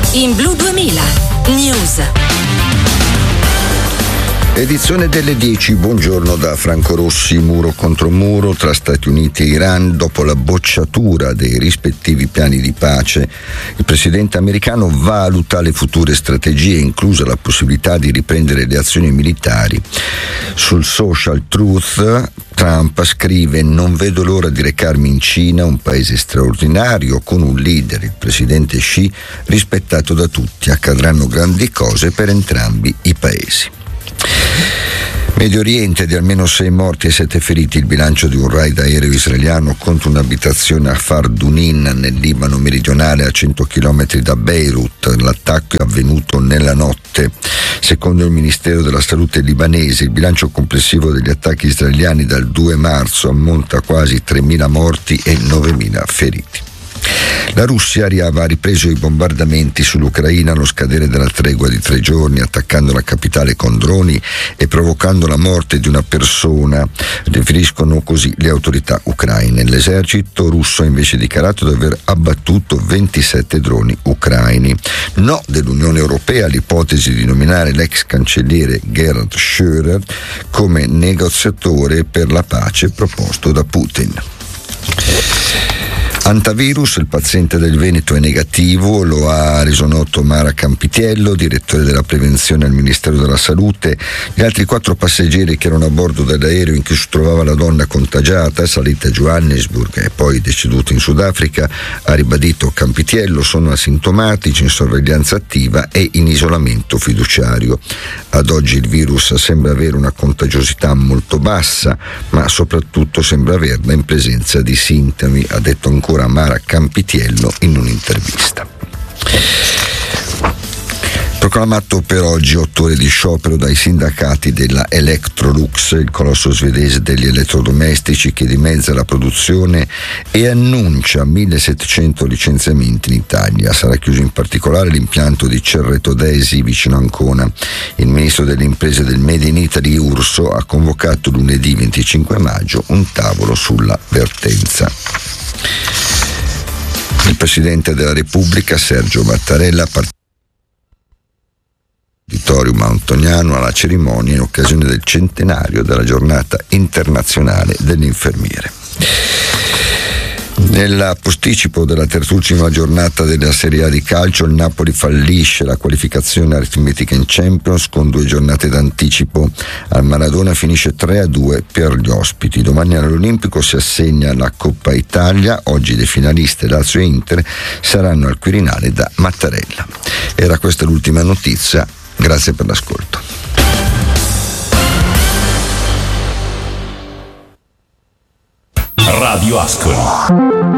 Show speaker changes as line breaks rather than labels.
in Blu 2000 News.
Edizione delle 10, buongiorno da Franco Rossi. Muro contro muro tra Stati Uniti e Iran. Dopo la bocciatura dei rispettivi piani di pace, il presidente americano valuta le future strategie, inclusa la possibilità di riprendere le azioni militari. Sul social Truth, Trump scrive: non vedo l'ora di recarmi in Cina, un paese straordinario con un leader, il presidente Xi, rispettato da tutti. Accadranno grandi cose per entrambi i paesi. Medio Oriente, di almeno 6 morti e 7 feriti il bilancio di un raid aereo israeliano contro un'abitazione a Kfar Dunin nel Libano meridionale a 100 km da Beirut. L'attacco è avvenuto nella notte. Secondo il Ministero della Salute libanese, il bilancio complessivo degli attacchi israeliani dal 2 marzo ammonta a quasi 3.000 morti e 9.000 feriti. La Russia ha ripreso i bombardamenti sull'Ucraina allo scadere della tregua di 3 giorni, attaccando la capitale con droni e provocando la morte di una persona, riferiscono così le autorità ucraine. L'esercito russo ha invece dichiarato di aver abbattuto 27 droni ucraini. No dell'Unione Europea all'ipotesi di nominare l'ex cancelliere Gerhard Schröder come negoziatore per la pace proposto da Putin. Antivirus, il paziente del Veneto è negativo, lo ha reso noto Mara Campitiello, direttore della prevenzione al Ministero della Salute. Gli altri 4 passeggeri che erano a bordo dell'aereo in cui si trovava la donna contagiata, salita a Johannesburg e poi deceduta in Sudafrica, ha ribadito Campitiello, sono asintomatici, in sorveglianza attiva e in isolamento fiduciario. Ad oggi il virus sembra avere una contagiosità molto bassa, ma soprattutto sembra averla in presenza di sintomi, ha detto ancora Mara Campitiello in un'intervista. Proclamato per oggi 8 ore di sciopero dai sindacati della Electrolux, il colosso svedese degli elettrodomestici che dimezza la produzione e annuncia 1.700 licenziamenti in Italia. Sarà chiuso in particolare l'impianto di Cerreto d'Esi vicino Ancona. Il ministro delle imprese del Made in Italy Urso ha convocato lunedì 25 maggio un tavolo sulla vertenza. Il Presidente della Repubblica Sergio Mattarella Auditorium Antoniano alla cerimonia in occasione del centenario della giornata internazionale dell'infermiere. Nel posticipo della terzultima giornata della Serie A di calcio, il Napoli fallisce la qualificazione aritmetica in Champions con 2 giornate d'anticipo. Al Maradona finisce 3-2 per gli ospiti. Domani all'Olimpico si assegna la Coppa Italia. Oggi le finaliste Lazio e Inter saranno al Quirinale da Mattarella. Era questa l'ultima notizia. Grazie per l'ascolto.
Radio Ascoli.